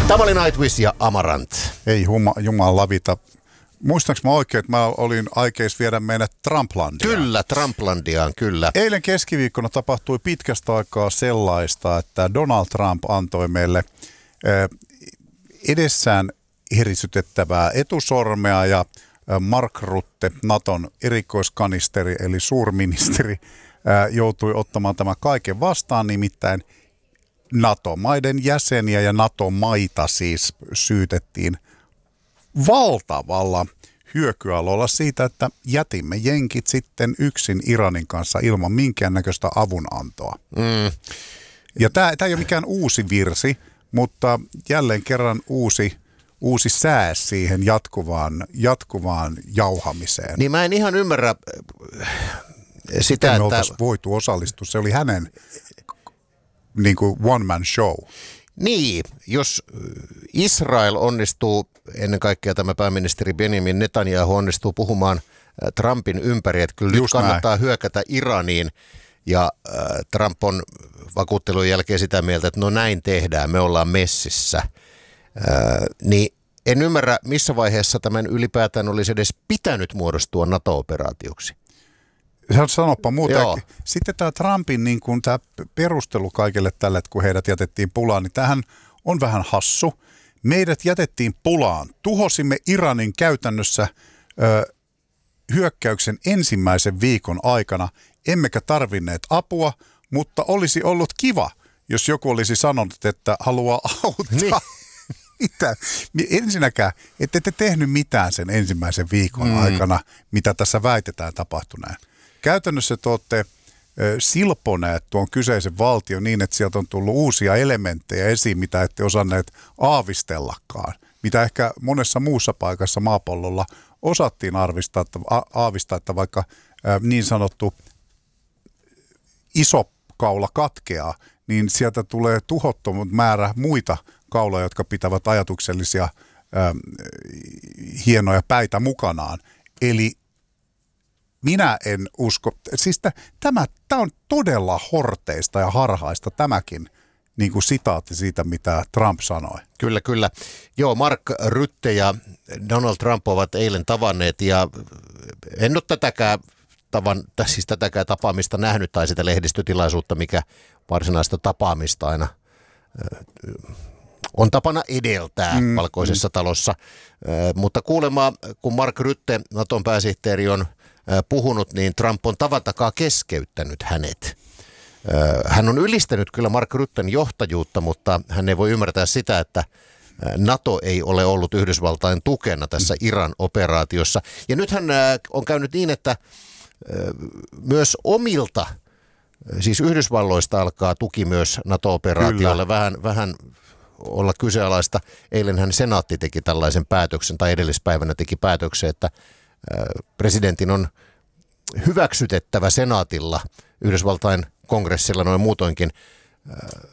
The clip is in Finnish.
Tämä oli Nightwish ja Amarant. Ei jumalavita. Muistanko mä oikein, että mä olin aikeis viedä meidät Trumplandiaan? Kyllä, Trumplandiaan, kyllä. Eilen keskiviikkona tapahtui pitkästä aikaa sellaista, että Donald Trump antoi meille edessään herisytettävää etusormea ja Mark Rutte, Naton erikoiskanisteri eli suurministeri, joutui ottamaan tämän kaiken vastaan, nimittäin NATO-maiden jäseniä ja NATO-maita siis syytettiin valtavalla hyökyalolla siitä, että jätimme jenkit sitten yksin Iranin kanssa ilman minkäännäköistä avunantoa. Ja tämä ei ole mikään uusi virsi, mutta jälleen kerran uusi sää siihen jatkuvaan jauhamiseen. Niin mä en ihan ymmärrä sitä, me että oltaisiin voitu osallistua. Se oli hänen niin kuin one man show. Niin, jos Israel onnistuu, ennen kaikkea tämä pääministeri Benjamin Netanyahu onnistuu puhumaan Trumpin ympäri, että kyllä nyt kannattaa hyökätä Iraniin, ja Trump on vakuuttelun jälkeen sitä mieltä, että no näin tehdään, me ollaan messissä, niin en ymmärrä, missä vaiheessa tämän ylipäätään olisi edes pitänyt muodostua NATO-operaatioksi. Sanoppa muuta. Sitten tämä Trumpin niin kuin tämä perustelu kaikille tälle, että kun heidät jätettiin pulaan, niin tämähän on vähän hassu. Meidät jätettiin pulaan. Tuhosimme Iranin käytännössä hyökkäyksen ensimmäisen viikon aikana. Emmekä tarvinneet apua, mutta olisi ollut kiva, jos joku olisi sanonut, että haluaa auttaa. Niin. Mitä? Ensinnäkään, ette te tehnyt mitään sen ensimmäisen viikon aikana, mitä tässä väitetään tapahtuneen. Käytännössä te olette silponeet tuon kyseisen valtion niin, että sieltä on tullut uusia elementtejä esiin, mitä ette osanneet aavistellakaan. Mitä ehkä monessa muussa paikassa maapallolla osattiin aavistaa, että vaikka niin sanottu iso kaula katkeaa, niin sieltä tulee tuhottomat määrä muita kauloja, jotka pitävät ajatuksellisia hienoja päitä mukanaan. Eli minä en usko, siis tämä on todella horteista ja harhaista tämäkin niin kuin sitaatti siitä, mitä Trump sanoi. Kyllä, kyllä. Joo, Mark Rutte ja Donald Trump ovat eilen tavanneet, ja en ole tätäkään tapaamista nähnyt tai sitä lehdistötilaisuutta, mikä varsinaista tapaamista aina on tapana edeltää Valkoisessa talossa. Mutta kuulemma, kun Mark Rutte, Naton pääsihteeri, on puhunut, niin Trump on tavan takaa keskeyttänyt hänet. Hän on ylistänyt kyllä Mark Rutten johtajuutta, mutta hän ei voi ymmärtää sitä, että NATO ei ole ollut Yhdysvaltain tukena tässä Iran-operaatiossa. Ja nythän on käynyt niin, että myös omilta, siis Yhdysvalloista alkaa tuki myös NATO-operaatiolle vähän olla kyseenalaista. Eilenhän senaatti teki tällaisen päätöksen, tai edellispäivänä teki päätöksen, että presidentin on hyväksytettävä senaatilla, Yhdysvaltain kongressilla noin muutoinkin